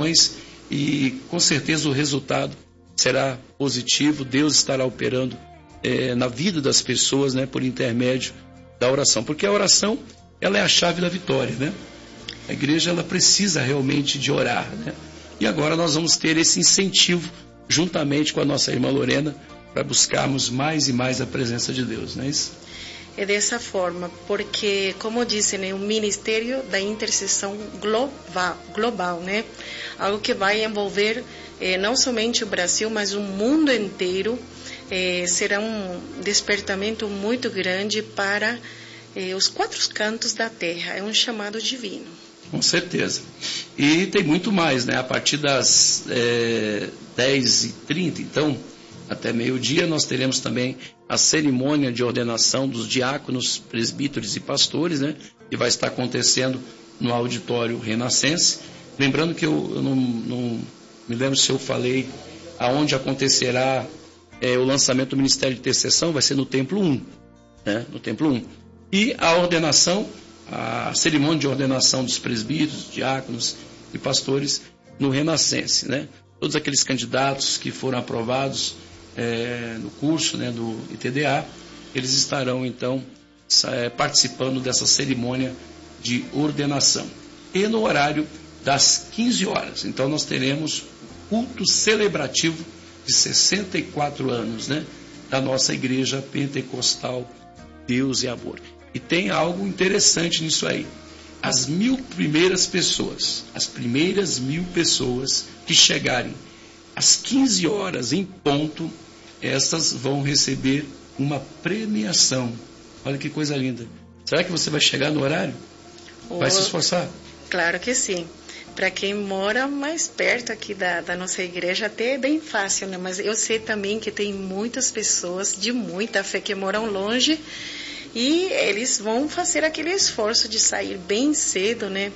orações e com certeza o resultado será positivo. Deus estará operando na vida das pessoas, né, por intermédio da oração, porque a oração ela é a chave da vitória, né? A igreja ela precisa realmente de orar, né? E agora nós vamos ter esse incentivo juntamente com a nossa irmã Lorena para buscarmos mais e mais a presença de Deus, não é isso? É dessa forma, porque, como disse, né, o Ministério da Intercessão global, né? Algo que vai envolver não somente o Brasil, mas o mundo inteiro. Será um despertamento muito grande para os 4 cantos da terra. É um chamado divino. Com certeza. E tem muito mais, né? A partir das 10h30, então, até meio-dia, nós teremos também a cerimônia de ordenação dos diáconos, presbíteros e pastores, né? Que vai estar acontecendo no auditório Renascense. Lembrando que eu não me lembro se eu falei aonde acontecerá o lançamento do Ministério de Intercessão, vai ser no Templo 1, né? No Templo 1. E a ordenação, a cerimônia de ordenação dos presbíteros, diáconos e pastores no Renascense, né? Todos aqueles candidatos que foram aprovados no curso, né, do ITDA, eles estarão então participando dessa cerimônia de ordenação. E no horário das 15 horas, então nós teremos culto celebrativo de 64 anos, né, da nossa igreja pentecostal Deus e Amor. E tem algo interessante nisso aí. As 1.000 primeiras pessoas, as primeiras 1.000 pessoas que chegarem às 15 horas em ponto, essas vão receber uma premiação. Olha que coisa linda. Será que você vai chegar no horário? Vai se esforçar? Claro que sim. Para quem mora mais perto aqui da nossa igreja, até é bem fácil, né? Mas eu sei também que tem muitas pessoas de muita fé que moram longe e eles vão fazer aquele esforço de sair bem cedo, né?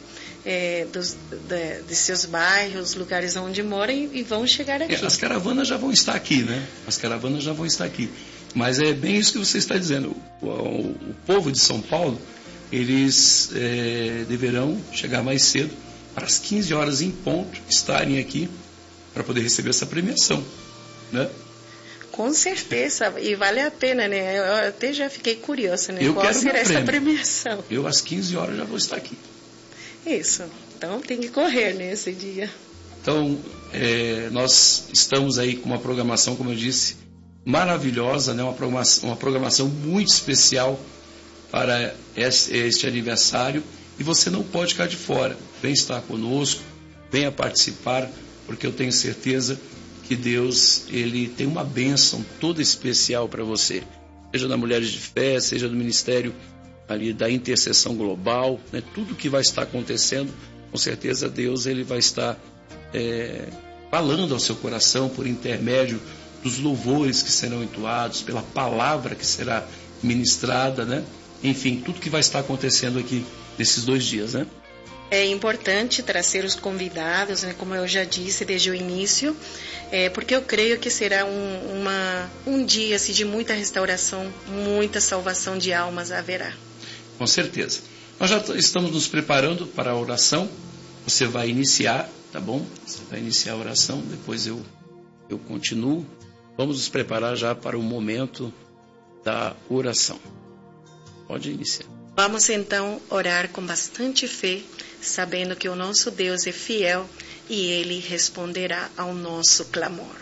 De seus bairros, lugares onde moram e vão chegar aqui. As caravanas já vão estar aqui, né? As caravanas já vão estar aqui. Mas é bem isso que você está dizendo. O povo de São Paulo, eles deverão chegar mais cedo, para as 15 horas em ponto, estarem aqui para poder receber essa premiação, né? Com certeza, e vale a pena, né? Eu até já fiquei curiosa, né? Qual será essa premiação? Eu às 15 horas já vou estar aqui. Isso, então tem que correr nesse dia. Então, nós estamos aí com uma programação, como eu disse, maravilhosa, né? Uma programação muito especial para este aniversário, e você não pode ficar de fora. Vem estar conosco, venha participar, porque eu tenho certeza que Deus, Ele tem uma bênção toda especial para você, seja da Mulheres de Fé, seja do Ministério ali da Intercessão Global, né? Tudo que vai estar acontecendo, com certeza Deus ele vai estar falando ao seu coração por intermédio dos louvores que serão entoados, pela palavra que será ministrada, né? Enfim, tudo que vai estar acontecendo aqui nesses 2 dias, né? É importante trazer os convidados, né, como eu já disse desde o início, porque eu creio que será um dia assim, de muita restauração, muita salvação de almas haverá. Com certeza. Nós já estamos nos preparando para a oração. Você vai iniciar, tá bom? Você vai iniciar a oração, depois eu continuo. Vamos nos preparar já para o momento da oração. Pode iniciar. Vamos então orar com bastante fé, sabendo que o nosso Deus é fiel e Ele responderá ao nosso clamor.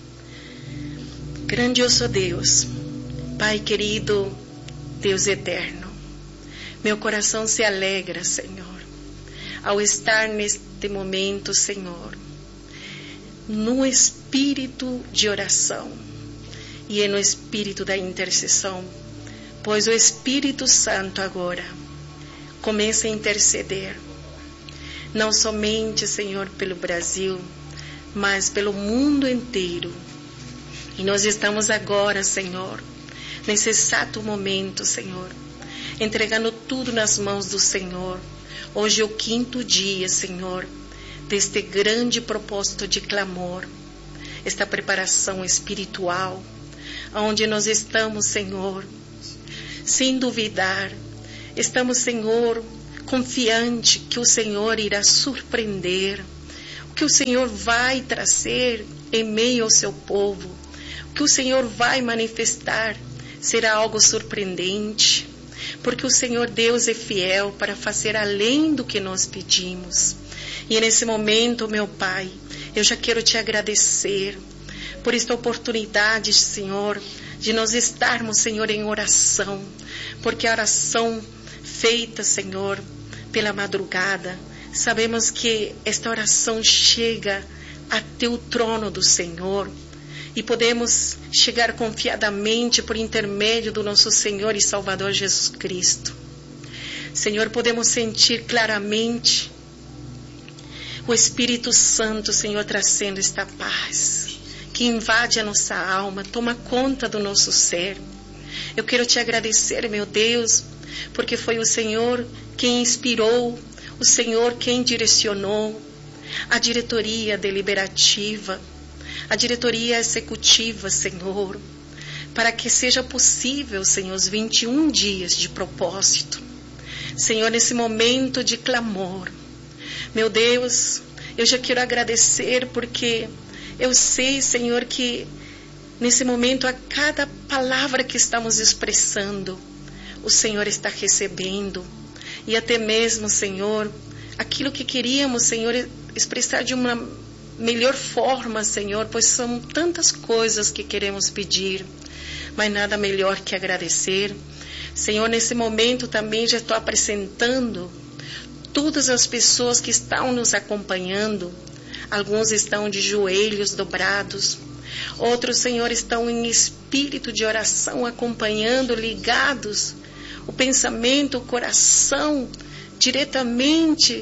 Grandioso Deus, Pai querido, Deus eterno, meu coração se alegra, Senhor, ao estar neste momento, Senhor, no espírito de oração e no espírito da intercessão, pois o Espírito Santo agora começa a interceder, não somente, Senhor, pelo Brasil, mas pelo mundo inteiro. E nós estamos agora, Senhor, nesse exato momento, Senhor, entregando tudo nas mãos do Senhor. Hoje é o 5º dia, Senhor, deste grande propósito de clamor, esta preparação espiritual, onde nós estamos, Senhor, sem duvidar, estamos, Senhor, confiante que o Senhor irá surpreender que o Senhor vai trazer em meio ao seu povo, o que o Senhor vai manifestar, será algo surpreendente, porque o Senhor Deus é fiel para fazer além do que nós pedimos. E nesse momento, meu Pai, eu já quero te agradecer por esta oportunidade, Senhor, de nós estarmos, Senhor, em oração, porque a oração feita, Senhor, pela madrugada, sabemos que esta oração chega até o trono do Senhor e podemos chegar confiadamente por intermédio do nosso Senhor e Salvador Jesus Cristo. Senhor, podemos sentir claramente o Espírito Santo, Senhor, trazendo esta paz que invade a nossa alma, toma conta do nosso ser. Eu quero te agradecer, meu Deus, porque foi o Senhor quem inspirou, o Senhor quem direcionou a diretoria deliberativa, a diretoria executiva, Senhor, para que seja possível, Senhor, os 21 dias de propósito. Senhor, nesse momento de clamor, meu Deus, eu já quero agradecer porque eu sei, Senhor, que nesse momento a cada palavra que estamos expressando, o Senhor está recebendo. E até mesmo, Senhor, aquilo que queríamos, Senhor, expressar de uma melhor forma, Senhor, pois são tantas coisas que queremos pedir, mas nada melhor que agradecer. Senhor, nesse momento também já estou apresentando todas as pessoas que estão nos acompanhando. Alguns estão de joelhos dobrados, outros, Senhor, estão em espírito de oração, acompanhando, ligados, o pensamento, o coração, diretamente,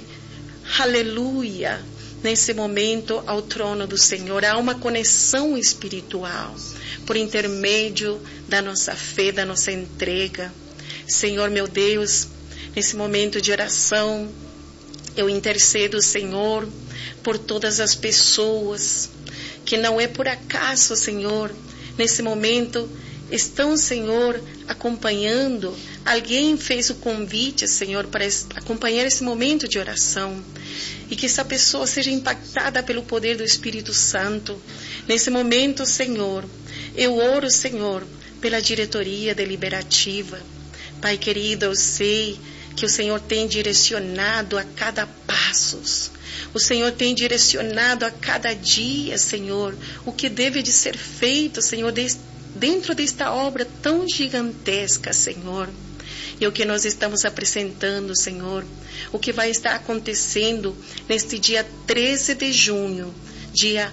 aleluia, nesse momento ao trono do Senhor. Há uma conexão espiritual, por intermédio da nossa fé, da nossa entrega. Senhor, meu Deus, nesse momento de oração, eu intercedo, Senhor, por todas as pessoas que não é por acaso, Senhor, nesse momento estão, Senhor, acompanhando. Alguém fez o convite, Senhor, para acompanhar esse momento de oração e que essa pessoa seja impactada pelo poder do Espírito Santo. Nesse momento, Senhor, eu oro, Senhor, pela diretoria deliberativa. Pai querido, eu sei que o Senhor tem direcionado a cada passo. O Senhor tem direcionado a cada dia, Senhor, o que deve de ser feito, Senhor, dentro desta obra tão gigantesca, Senhor. E o que nós estamos apresentando, Senhor, o que vai estar acontecendo neste dia 13 de junho, dia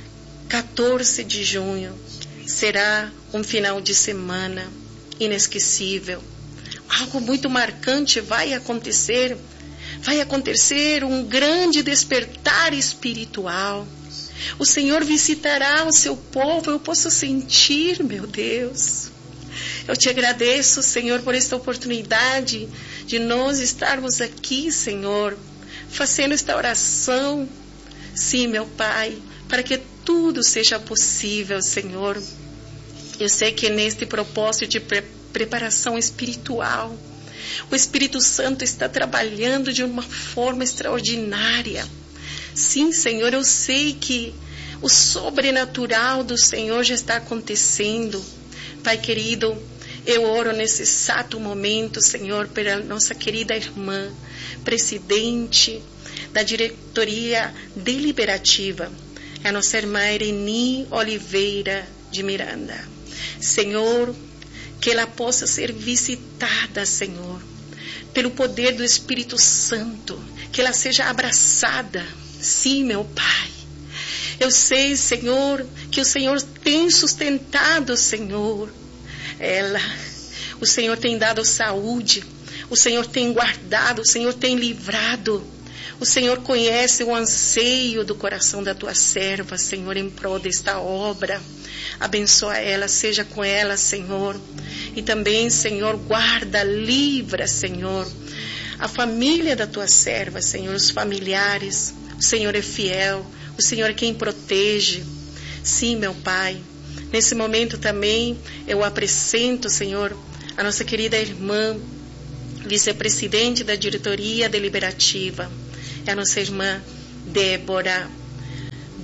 14 de junho, será um final de semana inesquecível. Algo muito marcante vai acontecer um grande despertar espiritual. O Senhor visitará o seu povo, eu posso sentir, meu Deus. Eu te agradeço, Senhor, por esta oportunidade de nós estarmos aqui, Senhor, fazendo esta oração. Sim, meu Pai, para que tudo seja possível, Senhor. Eu sei que neste propósito de preparação espiritual, o Espírito Santo está trabalhando de uma forma extraordinária. Sim, Senhor, eu sei que o sobrenatural do Senhor já está acontecendo. Pai querido, eu oro nesse exato momento, Senhor, pela nossa querida irmã, presidente da diretoria deliberativa, a nossa irmã Ereni Oliveira de Miranda. Senhor, que ela possa ser visitada, Senhor, pelo poder do Espírito Santo, que ela seja abraçada. Sim, meu Pai. Eu sei, Senhor, que o Senhor tem sustentado, Senhor, ela. O Senhor tem dado saúde, o Senhor tem guardado, o Senhor tem livrado. O Senhor conhece o anseio do coração da tua serva, Senhor, em prol desta obra. Abençoa ela, seja com ela, Senhor. E também, Senhor, guarda, livra, Senhor, a família da tua serva, Senhor, os familiares. O Senhor é fiel, o Senhor é quem protege. Sim, meu Pai. Nesse momento também eu apresento, Senhor, a nossa querida irmã, vice-presidente da diretoria deliberativa, é a nossa irmã Débora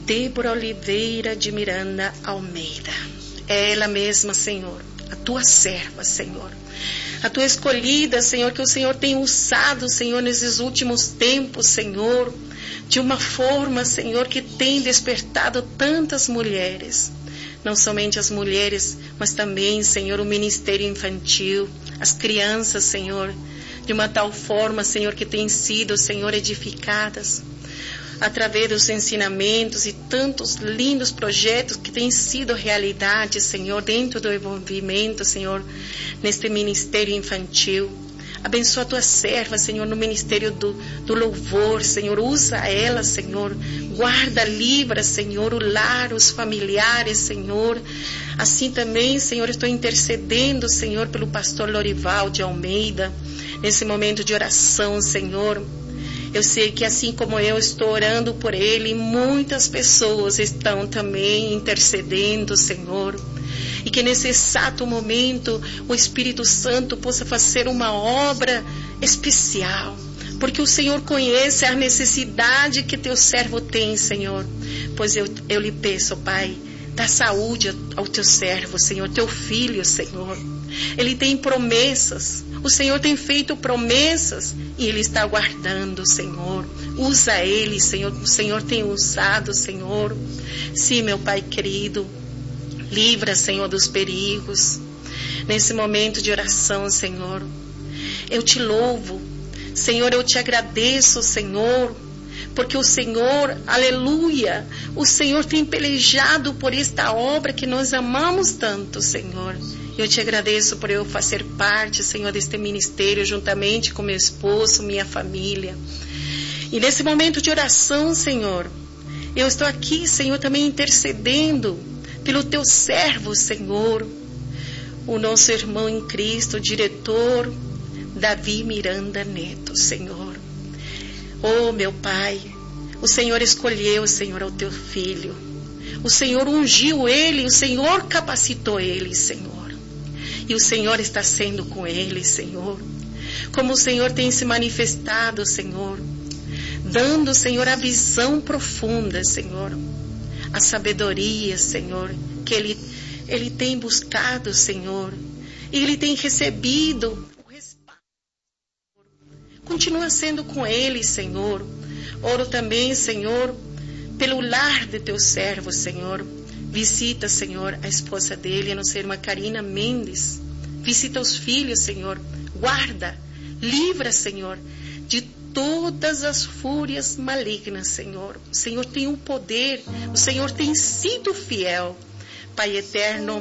Débora Oliveira de Miranda Almeida. É ela mesma, Senhor, a tua serva, Senhor. A tua escolhida, Senhor, que o Senhor tem usado, Senhor, nesses últimos tempos, Senhor, de uma forma, Senhor, que tem despertado tantas mulheres. Não somente as mulheres, mas também, Senhor, o ministério infantil, as crianças, Senhor, de uma tal forma, Senhor, que têm sido, Senhor, edificadas através dos ensinamentos e tantos lindos projetos que têm sido realidade, Senhor, dentro do envolvimento, Senhor, neste ministério infantil. Abençoa a tua serva, Senhor, no ministério do louvor, Senhor. Usa ela, Senhor. Guarda, livra, Senhor, o lar, os familiares, Senhor. Assim também, Senhor, estou intercedendo, Senhor, pelo pastor Lorival de Almeida, nesse momento de oração, Senhor. Eu sei que assim como eu estou orando por ele, muitas pessoas estão também intercedendo, Senhor. E que nesse exato momento o Espírito Santo possa fazer uma obra especial. Porque o Senhor conhece a necessidade que teu servo tem, Senhor. Pois eu lhe peço, Pai, dá saúde ao teu servo, Senhor, teu filho, Senhor. Ele tem promessas. O Senhor tem feito promessas e Ele está aguardando, Senhor. Usa Ele, Senhor. O Senhor tem usado, Senhor. Sim, meu Pai querido. Livra, Senhor, dos perigos. Nesse momento de oração, Senhor. Eu te louvo. Senhor, eu te agradeço, Senhor. Porque o Senhor, aleluia, o Senhor tem pelejado por esta obra que nós amamos tanto, Senhor. Eu te agradeço por eu fazer parte, Senhor, deste ministério, juntamente com meu esposo, minha família. E nesse momento de oração, Senhor, eu estou aqui, Senhor, também intercedendo pelo teu servo, Senhor, o nosso irmão em Cristo, o diretor Davi Miranda Neto, Senhor. Oh, meu Pai, o Senhor escolheu, Senhor, ao teu filho. O Senhor ungiu ele, o Senhor capacitou ele, Senhor. E o Senhor está sendo com ele, Senhor. Como o Senhor tem se manifestado, Senhor. Dando, Senhor, a visão profunda, Senhor. A sabedoria, Senhor, que ele tem buscado, Senhor. E ele tem recebido o respaldo. Continua sendo com ele, Senhor. Oro também, Senhor, pelo lar de teu servo, Senhor. Visita, Senhor, a esposa dele, a nossa irmã Karina Mendes. Visita os filhos, Senhor. Guarda, livra, Senhor, de todas as fúrias malignas, Senhor. O Senhor tem o poder, o Senhor tem sido fiel. Pai eterno,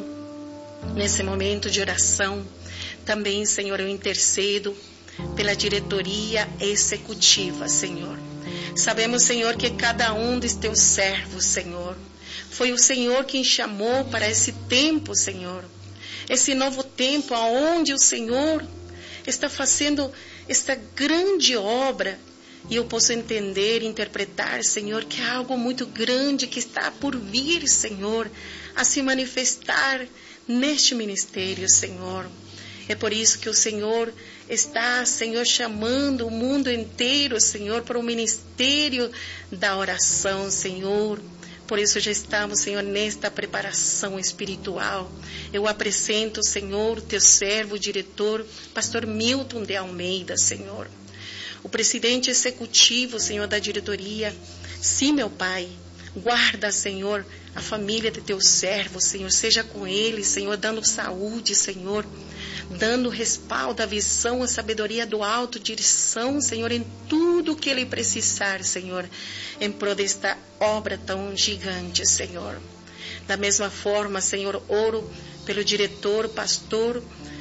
nesse momento de oração, também, Senhor, eu intercedo pela diretoria executiva, Senhor. Sabemos, Senhor, que cada um dos teus servos, Senhor, foi o Senhor quem chamou para esse tempo, Senhor. Esse novo tempo onde o Senhor está fazendo esta grande obra. E eu posso entender e interpretar, Senhor, que há algo muito grande que está por vir, Senhor, a se manifestar neste ministério, Senhor. É por isso que o Senhor está, Senhor, chamando o mundo inteiro, Senhor, para o ministério da oração, Senhor. Por isso já estamos, Senhor, nesta preparação espiritual. Eu apresento, Senhor, o teu servo, o diretor, pastor Milton de Almeida, Senhor. O presidente executivo, Senhor, da diretoria. Sim, meu Pai, guarda, Senhor, a família de teu servo, Senhor. Seja com ele, Senhor, dando saúde, Senhor. Dando respaldo, a visão, a sabedoria do alto, direção, Senhor, em tudo que ele precisar, Senhor, em prol desta obra tão gigante, Senhor. Da mesma forma, Senhor, oro pelo diretor, pastor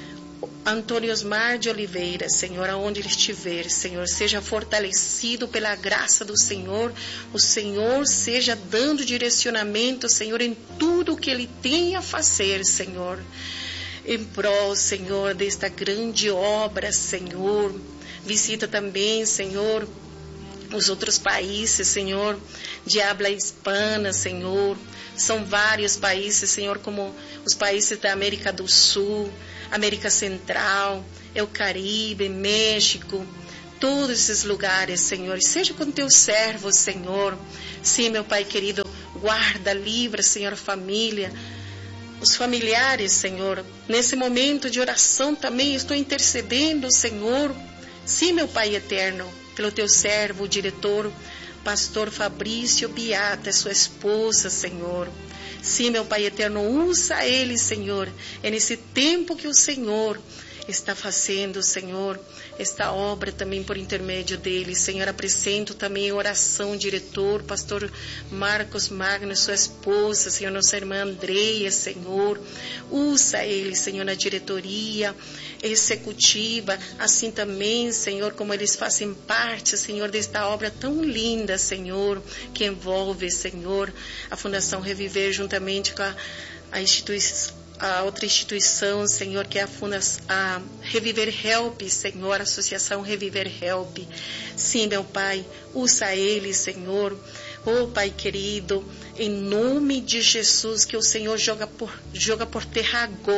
Antônio Osmar de Oliveira, Senhor, aonde ele estiver, Senhor, seja fortalecido pela graça do Senhor, o Senhor seja dando direcionamento, Senhor, em tudo que ele tem a fazer, Senhor. Em prol, Senhor, desta grande obra, Senhor. Visita também, Senhor, os outros países, Senhor, de habla hispana, Senhor. São vários países, Senhor, como os países da América do Sul, América Central, o Caribe, México, todos esses lugares, Senhor. Seja com teu servo, Senhor. Sim, meu Pai querido, guarda, livra, Senhor, a família, os familiares, Senhor. Nesse momento de oração também estou intercedendo, Senhor. Sim, meu Pai eterno, pelo teu servo, o diretor, pastor Fabrício Biata, sua esposa, Senhor. Sim, meu Pai eterno, usa ele, Senhor. É nesse tempo que o Senhor está fazendo, Senhor, esta obra também por intermédio dele. Senhor, apresento também em oração, diretor, pastor Marcos Magno, sua esposa, Senhor, nossa irmã Andreia, Senhor. Usa ele, Senhor, na diretoria executiva, assim também, Senhor, como eles fazem parte, Senhor, desta obra tão linda, Senhor, que envolve, Senhor, a Fundação Reviver juntamente com a outra instituição, Senhor, que é a Reviver Help, Senhor, a Associação Reviver Help. Sim, meu Pai, usa ele, Senhor. Oh, Pai querido, em nome de Jesus, que o Senhor joga por terra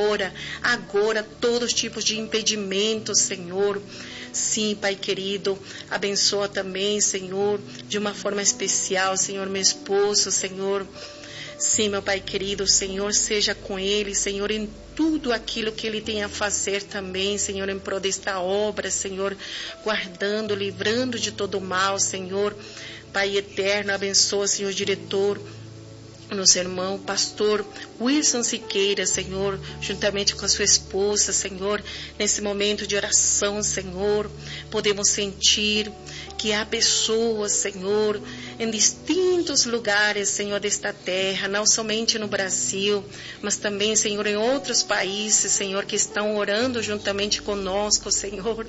agora, todos os tipos de impedimentos, Senhor. Sim, Pai querido, abençoa também, Senhor, de uma forma especial, Senhor, meu esposo, Senhor. Sim, meu Pai querido, o Senhor seja com ele, Senhor, em tudo aquilo que ele tem a fazer também, Senhor, em prol desta obra, Senhor, guardando, livrando de todo mal, Senhor. Pai eterno, abençoa, Senhor, diretor, nosso irmão, pastor Wilson Siqueira, Senhor, juntamente com a sua esposa, Senhor, nesse momento de oração, Senhor, podemos sentir que há pessoas, Senhor, em distintos lugares, Senhor, desta terra, não somente no Brasil, mas também, Senhor, em outros países, Senhor, que estão orando juntamente conosco, Senhor.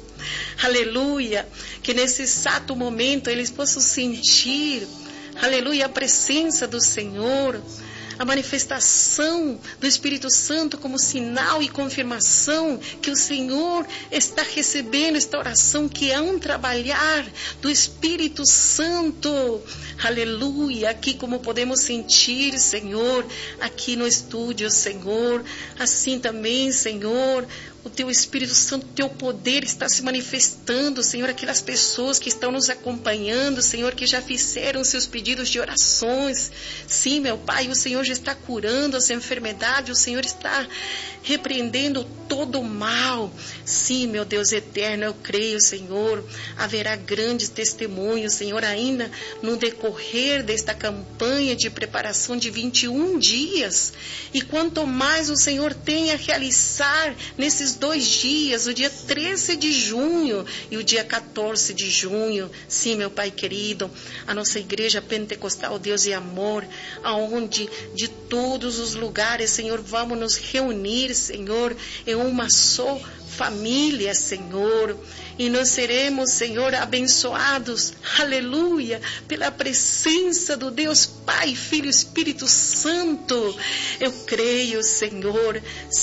Aleluia! Que nesse exato momento eles possam sentir, aleluia, a presença do Senhor, a manifestação do Espírito Santo como sinal e confirmação que o Senhor está recebendo esta oração, que é um trabalhar do Espírito Santo. Aleluia, aqui como podemos sentir, Senhor, aqui no estúdio, Senhor, assim também, Senhor, o Teu Espírito Santo, o Teu poder está se manifestando, Senhor, aquelas pessoas que estão nos acompanhando, Senhor, que já fizeram seus pedidos de orações. Sim, meu Pai, o Senhor já está curando essa enfermidade, o Senhor está repreendendo todo o mal. Sim, meu Deus eterno, eu creio, Senhor, haverá grandes testemunhos, Senhor, ainda no decorrer desta campanha de preparação de 21 dias. E quanto mais o Senhor tem a realizar nesses 2 dias, o dia 13 de junho e o dia 14 de junho. Sim, meu Pai querido, a nossa igreja pentecostal Deus e Amor, aonde de todos os lugares, Senhor, vamos nos reunir, Senhor, em uma só família, Senhor, e nós seremos, Senhor, abençoados, aleluia, pela presença do Deus Pai, Filho e Espírito Santo. Eu creio, Senhor,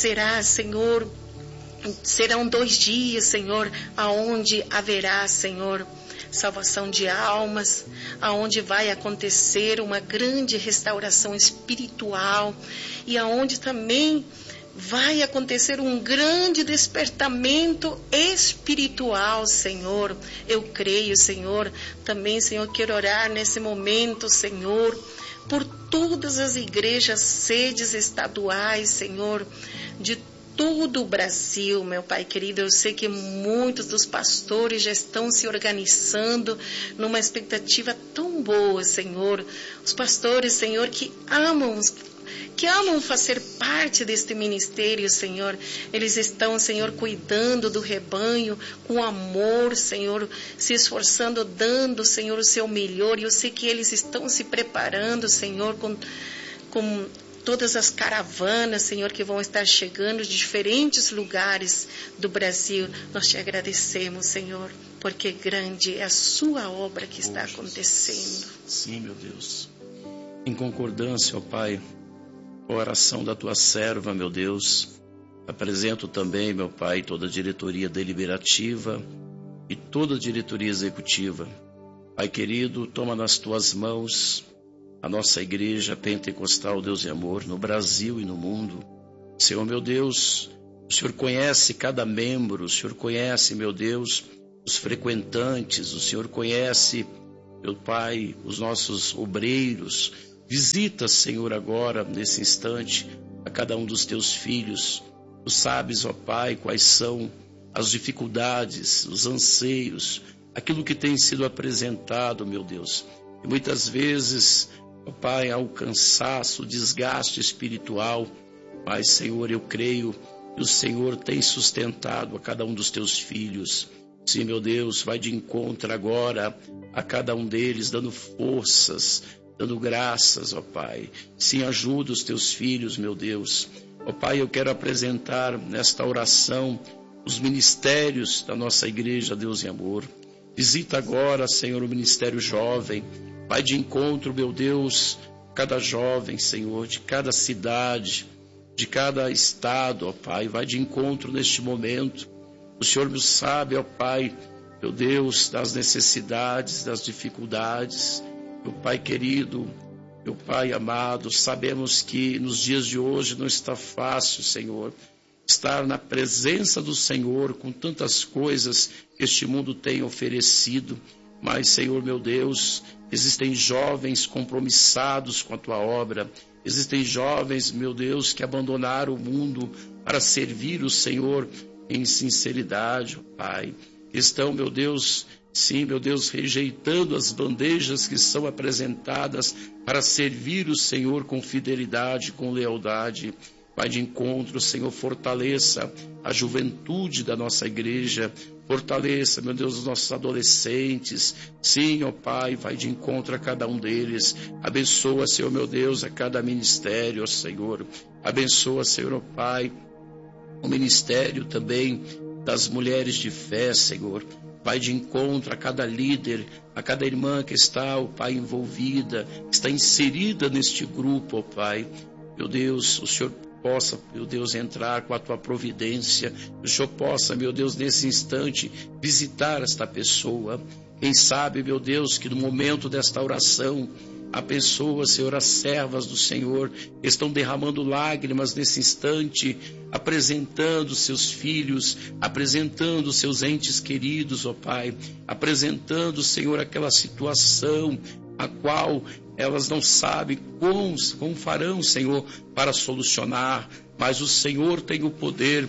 serão 2 dias, Senhor, aonde haverá, Senhor, salvação de almas, aonde vai acontecer uma grande restauração espiritual e aonde também vai acontecer um grande despertamento espiritual, Senhor. Eu creio, Senhor. Também, Senhor, quero orar nesse momento, Senhor, por todas as igrejas, sedes estaduais, Senhor, de todo o Brasil, meu Pai querido. Eu sei que muitos dos pastores já estão se organizando numa expectativa tão boa, Senhor. Os pastores, Senhor, que amam fazer parte deste ministério, Senhor. Eles estão, Senhor, cuidando do rebanho com amor, Senhor, se esforçando, dando, Senhor, o seu melhor. E eu sei que eles estão se preparando, Senhor, com todas as caravanas, Senhor, que vão estar chegando de diferentes lugares do Brasil. Nós te agradecemos, Senhor, porque grande é a sua obra que está acontecendo. Sim, meu Deus. Em concordância, ó Pai, a oração da tua serva, meu Deus, apresento também, meu Pai, toda a diretoria deliberativa e toda a diretoria executiva. Pai querido, toma nas tuas mãos a nossa igreja pentecostal Deus e Amor no Brasil e no mundo. Senhor, meu Deus, o Senhor conhece cada membro, o Senhor conhece, meu Deus, os frequentantes, o Senhor conhece, meu Pai, os nossos obreiros, Visita, Senhor, agora, nesse instante, a cada um dos teus filhos. Tu sabes, ó Pai, quais são as dificuldades, os anseios, aquilo que tem sido apresentado, meu Deus. E muitas vezes, ó Pai, há o cansaço, o desgaste espiritual. Mas, Senhor, eu creio que o Senhor tem sustentado a cada um dos teus filhos. Sim, meu Deus, vai de encontro agora a cada um deles, dando forças, dando graças, ó Pai. Sim, ajuda os teus filhos, meu Deus. Ó Pai, eu quero apresentar nesta oração os ministérios da nossa igreja, Deus e Amor. Visita agora, Senhor, o ministério jovem. Vai de encontro, meu Deus, cada jovem, Senhor, de cada cidade, de cada estado, ó Pai. Vai de encontro neste momento. O Senhor me sabe, ó Pai, meu Deus, das necessidades, das dificuldades. Meu Pai querido, meu Pai amado, sabemos que nos dias de hoje não está fácil, Senhor, estar na presença do Senhor com tantas coisas que este mundo tem oferecido. Mas, Senhor, meu Deus, existem jovens compromissados com a Tua obra. Existem jovens, meu Deus, que abandonaram o mundo para servir o Senhor em sinceridade, ó Pai. Estão, meu Deus, sim, meu Deus, rejeitando as bandejas que são apresentadas para servir o Senhor com fidelidade, com lealdade. Vai de encontro, Senhor, fortaleça a juventude da nossa igreja, fortaleça, meu Deus, os nossos adolescentes. Sim, ó Pai, vai de encontro a cada um deles. Abençoa, Senhor, meu Deus, a cada ministério, ó Senhor. Abençoa, Senhor, ó Pai, o ministério também das mulheres de fé, Senhor. Vai de encontro a cada líder, a cada irmã que está, ó Pai, envolvida, está inserida neste grupo, ó Pai. Meu Deus, o Senhor possa, meu Deus, entrar com a Tua providência. O Senhor possa, meu Deus, nesse instante, visitar esta pessoa. Quem sabe, meu Deus, que no momento desta oração, há pessoas, Senhor, as servas do Senhor, estão derramando lágrimas nesse instante, apresentando seus filhos, apresentando seus entes queridos, ó Pai, apresentando, Senhor, aquela situação a qual elas não sabem como farão, Senhor, para solucionar. Mas o Senhor tem o poder,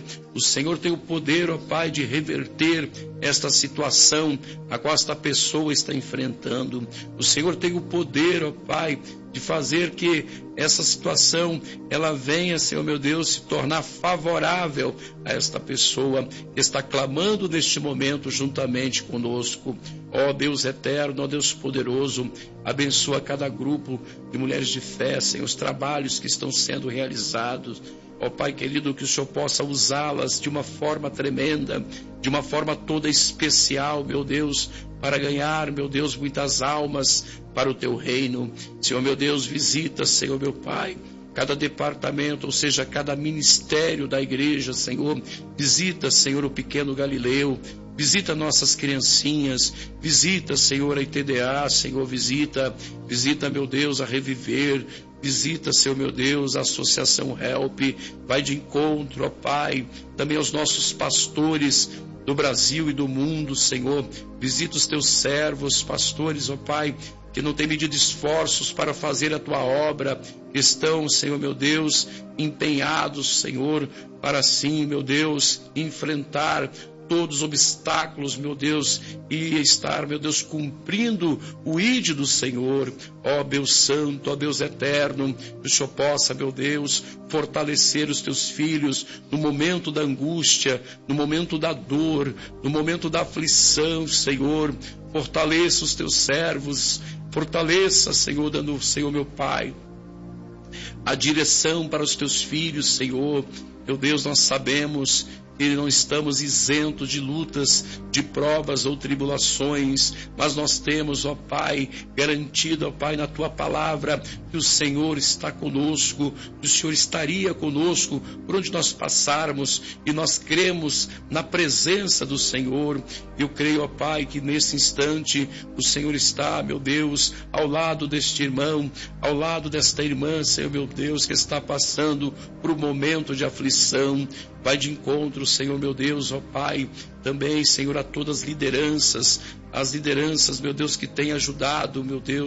ó Pai, de reverter esta situação a qual esta pessoa está enfrentando. O Senhor tem o poder, ó Pai, de fazer que essa situação, ela venha, Senhor meu Deus, se tornar favorável a esta pessoa que está clamando neste momento juntamente conosco. Ó Deus eterno, ó Deus poderoso, abençoa cada grupo de mulheres de fé, Senhor, os trabalhos que estão sendo realizados. Ó Pai querido, que o Senhor possa usá-las de uma forma tremenda, de uma forma toda especial, meu Deus, para ganhar, meu Deus, muitas almas para o Teu reino. Senhor, meu Deus, visita, Senhor, meu Pai, cada departamento, ou seja, cada ministério da igreja, Senhor. Visita, Senhor, o pequeno Galileu. Visita nossas criancinhas, visita, Senhor, a ITDA, Senhor, visita, meu Deus, a Reviver, visita, Senhor, meu Deus, a Associação Help, vai de encontro, ó Pai, também aos nossos pastores do Brasil e do mundo, Senhor, visita os Teus servos, pastores, ó Pai, que não têm medido esforços para fazer a Tua obra, que estão, Senhor, meu Deus, empenhados, Senhor, para sim, meu Deus, enfrentar todos os obstáculos, meu Deus, e estar, meu Deus, cumprindo o ID do Senhor. Ó Deus Santo, ó Deus Eterno, que o Senhor possa, meu Deus, fortalecer os Teus filhos no momento da angústia, no momento da dor, no momento da aflição, Senhor. Fortaleça os Teus servos, fortaleça, Senhor, dando, Senhor, meu Pai, a direção para os Teus filhos, Senhor. Meu Deus, nós sabemos que não estamos isentos de lutas, de provas ou tribulações, mas nós temos, ó Pai, garantido, ó Pai, na Tua palavra, que o Senhor está conosco, que o Senhor estaria conosco por onde nós passarmos, e nós cremos na presença do Senhor. Eu creio, ó Pai, que nesse instante o Senhor está, meu Deus, ao lado deste irmão, ao lado desta irmã, Senhor, meu Deus, que está passando por um momento de aflição. Vai de encontro, Senhor, meu Deus, ó Pai, também, Senhor, a todas as lideranças, meu Deus, que têm ajudado, meu Deus,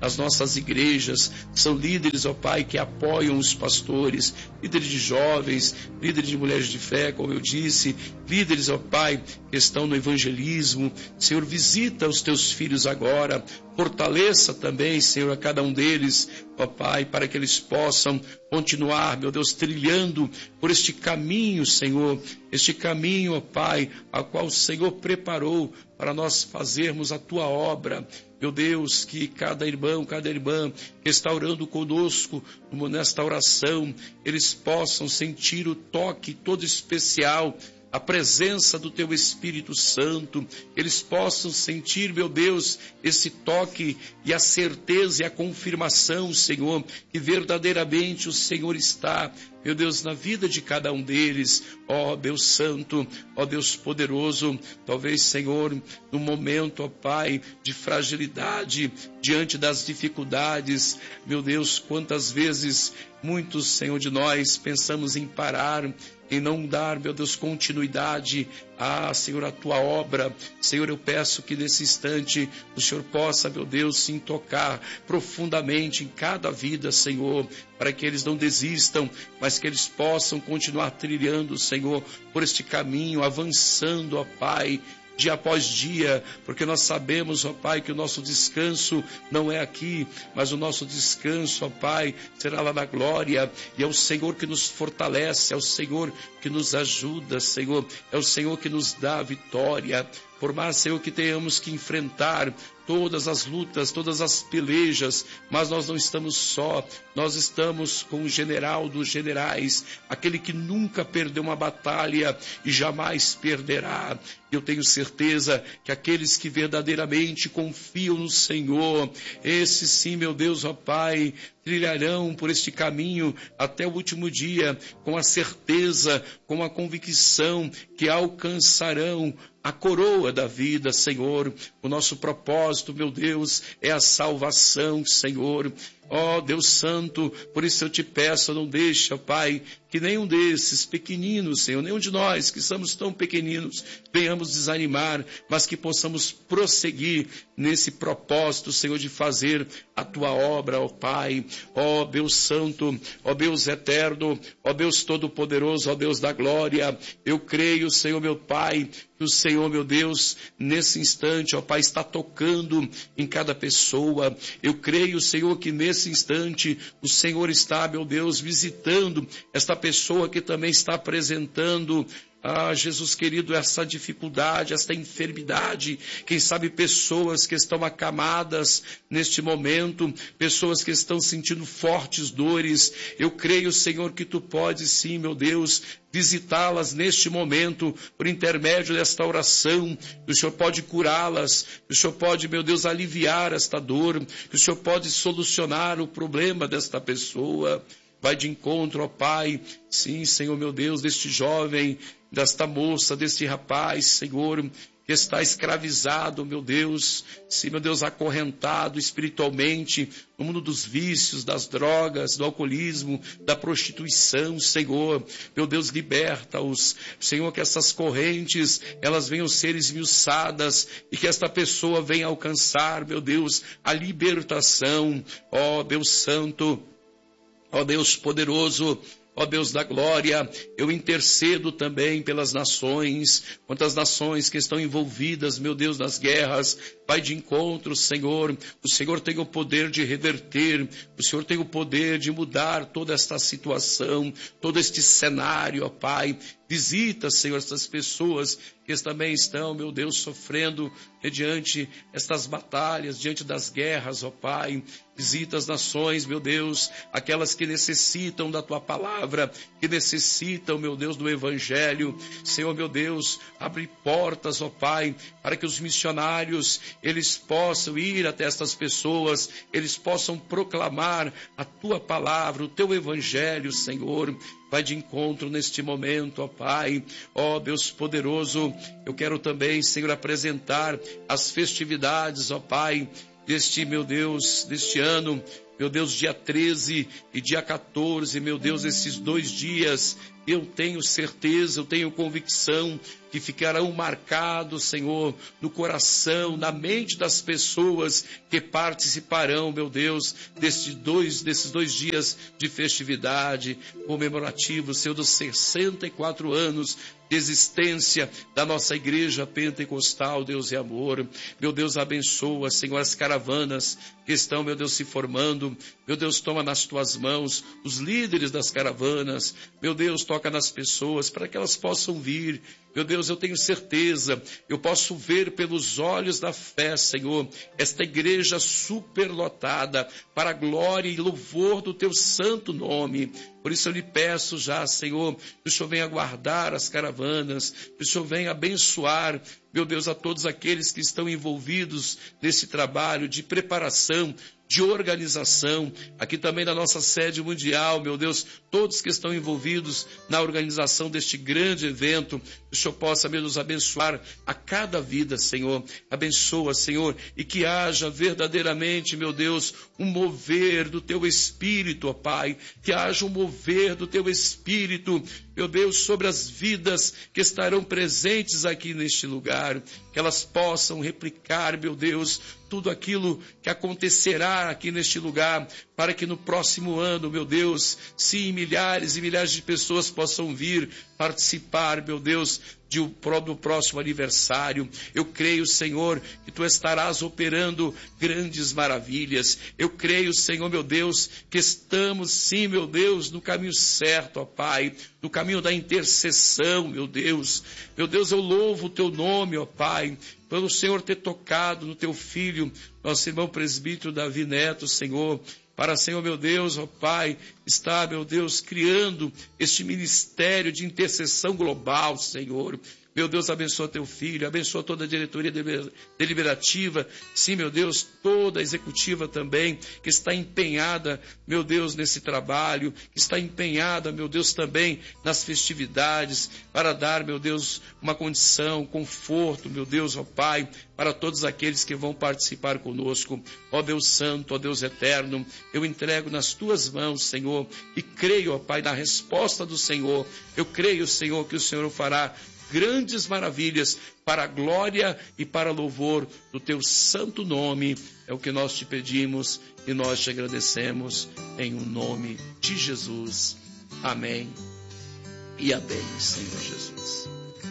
nas nossas igrejas. São líderes, ó Pai, que apoiam os pastores, líderes de jovens, líderes de mulheres de fé, como eu disse, líderes, ó Pai, que estão no evangelismo. Senhor, visita os teus filhos agora, fortaleça também, Senhor, a cada um deles, ó Pai, para que eles possam continuar, meu Deus, trilhando por este caminho, Senhor, este caminho, ó Pai, a qual o Senhor preparou para nós fazermos a tua obra. Meu Deus, que cada irmão, cada irmã que está orando conosco nesta oração, eles possam sentir o toque todo especial, a presença do Teu Espírito Santo, eles possam sentir, meu Deus, esse toque e a certeza e a confirmação, Senhor, que verdadeiramente o Senhor está, meu Deus, na vida de cada um deles. Ó Deus Santo, ó Deus poderoso, talvez, Senhor, no momento, ó Pai, de fragilidade, diante das dificuldades, meu Deus, quantas vezes muitos, Senhor, de nós pensamos em parar, em não dar, meu Deus, continuidade Senhor, a tua obra. Senhor, eu peço que nesse instante o Senhor possa, meu Deus, sim, tocar profundamente em cada vida, Senhor, para que eles não desistam, mas que eles possam continuar trilhando, Senhor, por este caminho, avançando, ó Pai, dia após dia, porque nós sabemos, ó Pai, que o nosso descanso não é aqui, mas o nosso descanso, ó Pai, será lá na glória, e é o Senhor que nos fortalece, é o Senhor que nos ajuda, Senhor, é o Senhor que nos dá a vitória. Por mais, Senhor, que tenhamos que enfrentar todas as lutas, todas as pelejas, mas nós não estamos só, nós estamos com o general dos generais, aquele que nunca perdeu uma batalha e jamais perderá. Eu tenho certeza que aqueles que verdadeiramente confiam no Senhor, esses sim, meu Deus, ó Pai, trilharão por este caminho até o último dia, com a certeza, com a convicção que alcançarão a coroa da vida, Senhor. O nosso propósito, meu Deus, é a salvação, Senhor. Ó Deus Santo, por isso eu te peço, não deixa, Pai, que nenhum desses pequeninos, Senhor, nenhum de nós que somos tão pequeninos, venhamos desanimar, mas que possamos prosseguir nesse propósito, Senhor, de fazer a tua obra, ó Pai. Ó Deus Santo, ó Deus eterno, ó Deus todo-poderoso, ó Deus da glória, eu creio, Senhor, meu Pai, que o Senhor, meu Deus, nesse instante, ó Pai, está tocando em cada pessoa. Eu creio, Senhor, que nesse instante o Senhor está, meu Deus, visitando esta pessoa que também está apresentando, Jesus querido, essa dificuldade, esta enfermidade. Quem sabe pessoas que estão acamadas neste momento, pessoas que estão sentindo fortes dores. Eu creio, Senhor, que tu podes sim, meu Deus, visitá-las neste momento, por intermédio desta oração, que o Senhor pode curá-las, que o Senhor pode, meu Deus, aliviar esta dor, que o Senhor pode solucionar o problema desta pessoa. Vai de encontro, ó Pai, sim, Senhor, meu Deus, deste jovem, desta moça, deste rapaz, Senhor, que está escravizado, meu Deus, sim, meu Deus, acorrentado espiritualmente no mundo dos vícios, das drogas, do alcoolismo, da prostituição, Senhor. Meu Deus, liberta-os, Senhor, que essas correntes, elas venham ser esmiuçadas e que esta pessoa venha alcançar, meu Deus, a libertação. Ó Deus Santo, ó Deus poderoso, ó Deus da glória, eu intercedo também pelas nações, quantas nações que estão envolvidas, meu Deus, nas guerras. Vai de encontro, Senhor. O Senhor tem o poder de reverter, o Senhor tem o poder de mudar toda esta situação, todo este cenário, ó Pai. Visita, Senhor, essas pessoas que também estão, meu Deus, sofrendo mediante estas batalhas, diante das guerras, ó Pai. Visita as nações, meu Deus, aquelas que necessitam da Tua palavra, que necessitam, meu Deus, do Evangelho. Senhor, meu Deus, abre portas, ó Pai, para que os missionários, eles possam ir até estas pessoas, eles possam proclamar a Tua palavra, o Teu Evangelho, Senhor. Vai de encontro neste momento, ó Pai. Ó Deus poderoso, eu quero também, Senhor, apresentar as festividades, ó Pai, deste, meu Deus, deste ano, meu Deus, dia 13 e dia 14, meu Deus, esses 2 dias, eu tenho certeza, eu tenho convicção que ficarão marcados, Senhor, no coração, na mente das pessoas que participarão, meu Deus, desses dois dias de festividade comemorativos, Senhor, dos 64 anos de existência da nossa igreja pentecostal, Deus e amor. Meu Deus, abençoa, Senhor, as caravanas que estão, meu Deus, se formando. Meu Deus, toma nas tuas mãos os líderes das caravanas. Meu Deus, toca nas pessoas para que elas possam vir. Meu Deus, eu tenho certeza, eu posso ver pelos olhos da fé, Senhor, esta igreja superlotada para a glória e louvor do teu santo nome. Por isso eu lhe peço já, Senhor, que o Senhor venha guardar as caravanas, que o Senhor venha abençoar, meu Deus, a todos aqueles que estão envolvidos nesse trabalho de preparação, de organização, aqui também na nossa sede mundial, meu Deus, todos que estão envolvidos na organização deste grande evento, que o Senhor possa, meu Deus, abençoar a cada vida, Senhor. Abençoa, Senhor, e que haja verdadeiramente, meu Deus, um mover do teu Espírito, ó Pai, que haja um mover do teu Espírito, meu Deus, sobre as vidas que estarão presentes aqui neste lugar, que elas possam replicar, meu Deus, tudo aquilo que acontecerá aqui neste lugar, para que no próximo ano, meu Deus, sim, milhares e milhares de pessoas possam vir participar, meu Deus, do próximo aniversário. Eu creio, Senhor, que Tu estarás operando grandes maravilhas. Eu creio, Senhor, meu Deus, que estamos, sim, meu Deus, no caminho certo, ó Pai, no caminho da intercessão, meu Deus. Meu Deus, eu louvo o Teu nome, ó Pai, pelo Senhor ter tocado no Teu Filho, nosso irmão presbítero Davi Neto, Senhor, para, Senhor, meu Deus, ó Pai, está, meu Deus, criando este ministério de intercessão global, Senhor. Meu Deus, abençoa teu filho, abençoa toda a diretoria deliberativa, sim, meu Deus, toda a executiva também, que está empenhada, meu Deus, nesse trabalho, que está empenhada, meu Deus, também nas festividades, para dar, meu Deus, uma condição, conforto, meu Deus, ó Pai, para todos aqueles que vão participar conosco. Ó Deus Santo, ó Deus Eterno, eu entrego nas tuas mãos, Senhor, e creio, ó Pai, na resposta do Senhor. Eu creio, Senhor, que o Senhor fará grandes maravilhas para a glória e para louvor do teu santo nome. É o que nós te pedimos e nós te agradecemos em o nome de Jesus. Amém e amém, Senhor Jesus.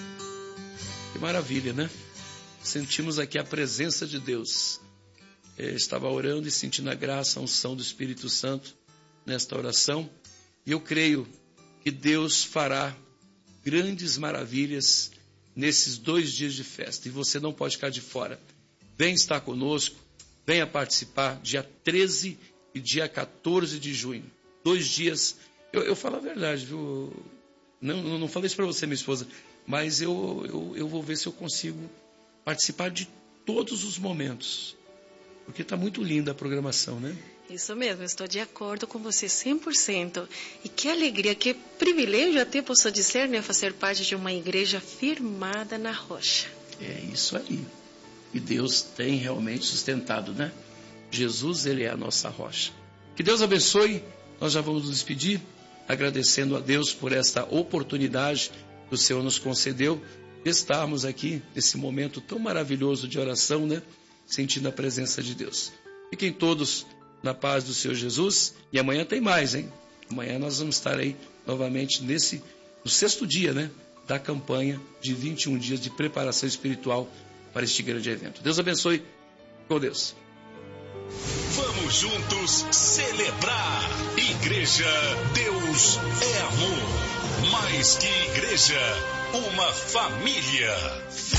Que maravilha, né? Sentimos aqui a presença de Deus. Eu estava orando e sentindo a graça, a unção do Espírito Santo nesta oração. E eu creio que Deus fará grandes maravilhas nesses 2 dias de festa. E você não pode ficar de fora. Vem estar conosco, venha participar, dia 13 e dia 14 de junho. 2 dias. Eu falo a verdade, viu? Não falei isso para você, minha esposa, mas eu vou ver se eu consigo participar de todos os momentos. Porque está muito linda a programação, né? Isso mesmo, estou de acordo com você 100%. E que alegria, que privilégio até posso dizer, né? Fazer parte de uma igreja firmada na rocha. É isso aí. E Deus tem realmente sustentado, né? Jesus, Ele é a nossa rocha. Que Deus abençoe. Nós já vamos nos despedir, agradecendo a Deus por esta oportunidade que o Senhor nos concedeu de estarmos aqui nesse momento tão maravilhoso de oração, né? Sentindo a presença de Deus. Fiquem todos na paz do Senhor Jesus. E amanhã tem mais, hein? Amanhã nós vamos estar aí novamente no 6º dia, né? Da campanha de 21 dias de preparação espiritual para este grande evento. Deus abençoe. Com Deus. Vamos juntos celebrar. Igreja, Deus é amor. Mais que igreja, uma família.